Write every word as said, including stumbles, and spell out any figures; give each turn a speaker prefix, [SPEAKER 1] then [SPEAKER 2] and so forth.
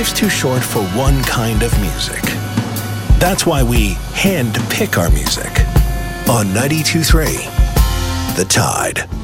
[SPEAKER 1] life's too short for one kind of music. That's why we hand pick our music on ninety-two point three The Tide.